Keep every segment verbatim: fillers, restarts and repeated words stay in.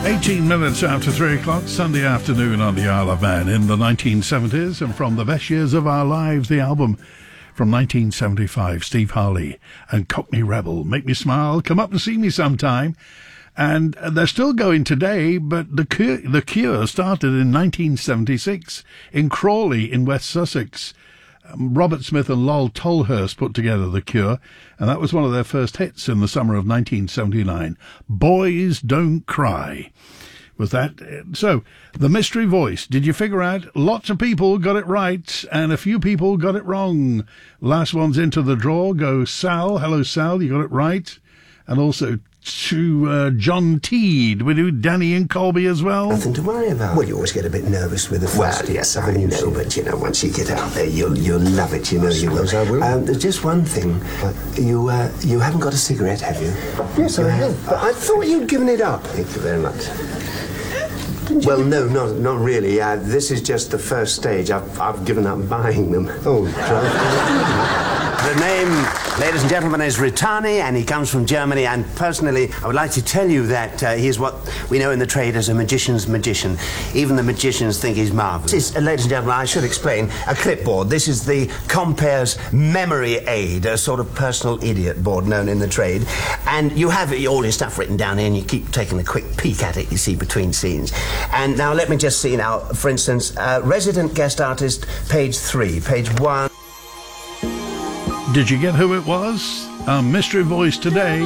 eighteen minutes after three o'clock, Sunday afternoon on the Isle of Man in the nineteen seventies, and from The Best Years of Our Lives, the album from nineteen seventy-five, Steve Harley and Cockney Rebel, Make Me Smile, Come Up and See Me Sometime. And they're still going today, but the Cure, the Cure started in nineteen seventy-six in Crawley in West Sussex. Robert Smith and Lol Tolhurst put together The Cure, and that was one of their first hits in the summer of nineteen seventy-nine. Boys Don't Cry was that. So, The Mystery Voice. Did you figure out? Lots of people got it right, and a few people got it wrong. Last one's into the draw. Go Sal. Hello, Sal. You got it right. And also to uh, John Teed. We do Danny and Colby as well. Nothing to worry about. Well, you always get a bit nervous with the first. Well, yes, I know, so. But, you know, once you get out there, you'll you'll love it, you know. You will. I will. Um, there's just one thing. Uh, you uh, you haven't got a cigarette, have you? Yes, I have. But I thought you'd given it up. Thank you very much. Well, no, not not really. Uh, this is just the first stage. I've I've given up buying them. Oh, right. The name, ladies and gentlemen, is Ritani, and he comes from Germany. And personally, I would like to tell you that uh, he is what we know in the trade as a magician's magician. Even the magicians think he's marvellous. This is, uh, ladies and gentlemen, I should explain, a clipboard. This is the Compare's memory aid, a sort of personal idiot board known in the trade. And you have all your stuff written down here, and you keep taking a quick peek at it, you see, between scenes. And now let me just see now, for instance, uh, resident guest artist, page three, page one. Did you get who it was? Our mystery voice today.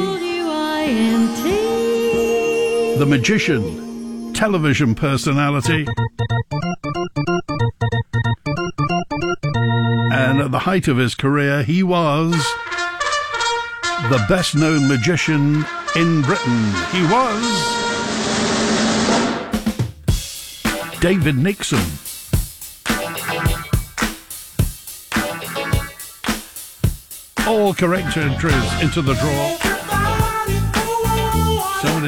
The magician, television personality. And at the height of his career, he was the best-known magician in Britain. He was David Nixon. All correct entries into the draw.